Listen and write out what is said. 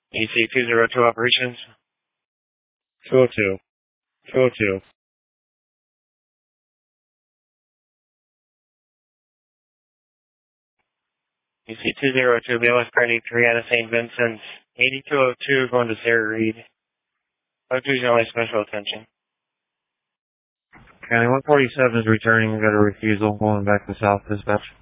EC202 operations. 202. 202. EC202, BLS Party 3 out of St. Vincent's. 8202 going to Sarah Reed. 02's only special attention. County 147 is returning. We got a refusal going back to South Dispatch.